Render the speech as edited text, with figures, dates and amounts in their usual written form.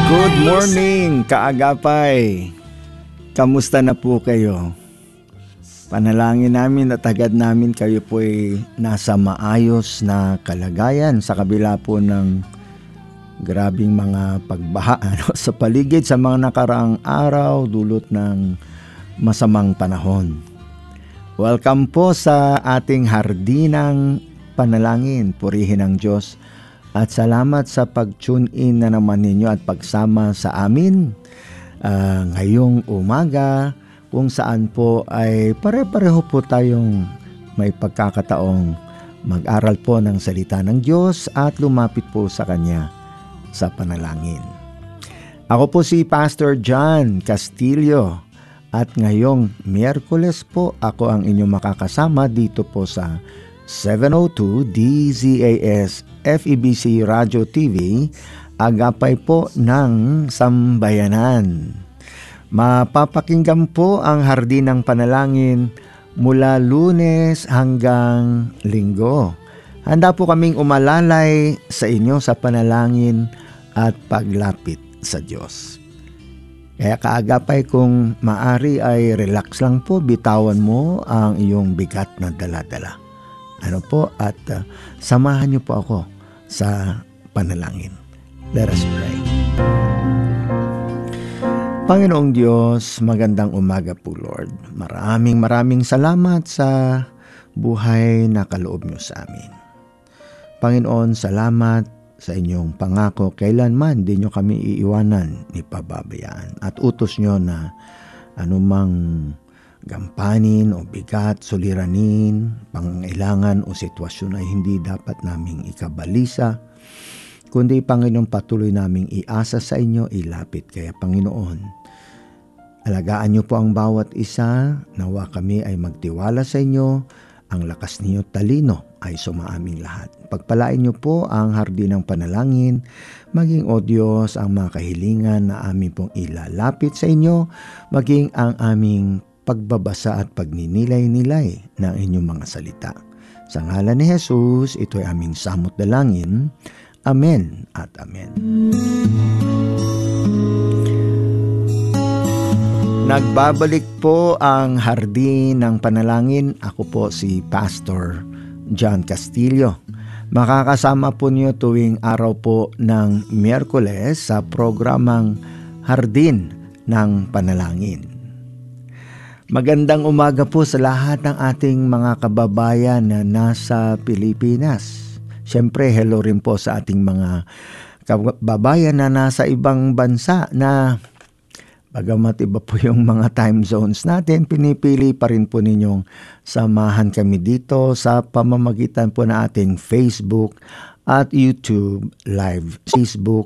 Good morning, kaagapay. Kamusta na po kayo? Panalangin namin at agad namin kayo po ay nasa maayos na kalagayan sa kabila po ng grabing mga pagbaha sa paligid sa mga nakaraang araw dulot ng masamang panahon. Welcome po sa ating hardinang panalangin. Purihin ang Diyos at salamat sa pag-tune in na naman ninyo at pagsama sa amin ngayong umaga, kung saan po ay pare-pareho po tayong may pagkakataong mag-aral po ng salita ng Diyos at lumapit po sa Kanya sa panalangin. Ako po si Pastor John Castillo at ngayong Miyerkules po ako ang inyong makakasama dito po sa 702 DZAS FEBC Radio TV, agapay po ng Sambayanan. Mapapakinggan po ang hardinang panalangin mula Lunes hanggang Linggo. Handa po kaming umalalay sa inyo sa panalangin at paglapit sa Diyos. Kaya kaagapay, kung maari ay relax lang po, bitawan mo ang iyong bigat na dala-dala. At samahan niyo po ako sa panalangin. Let us pray. Panginoong Diyos, magandang umaga po, Lord. Maraming salamat sa buhay na kaloob niyo sa amin. Panginoon, salamat sa inyong pangako, kailanman di niyo kami iiwanan ni pababayaan. At utos niyo na anumang gampanin o bigat, suliranin, pangailangan o sitwasyon ay hindi dapat naming ikabalisa, kundi Panginoon patuloy naming iasa sa inyo, ilapit. Kaya Panginoon, alagaan niyo po ang bawat isa, nawa kami ay magtiwala sa inyo, ang lakas niyo talino ay sumaaming lahat. Pagpalain niyo po ang hardinang panalangin, maging o Diyos ang mga kahilingan na amin pong ilalapit sa inyo, maging ang aming pagbabasa at pagninilay-nilay ng inyong mga salita. Sa ngalan ni Jesus, ito ay aming samot dalangin. Amen at amen. Nagbabalik po ang hardin ng panalangin. Ako po si Pastor John Castillo. Makakasama po niyo tuwing araw po ng Miyerkules sa programang Hardin ng Panalangin. Magandang umaga po sa lahat ng ating mga kababayan na nasa Pilipinas. Siyempre, hello rin po sa ating mga kababayan na nasa ibang bansa na bagamat iba po yung mga time zones natin, pinipili pa rin po ninyong samahan kami dito sa pamamagitan po na ating Facebook at YouTube live. Facebook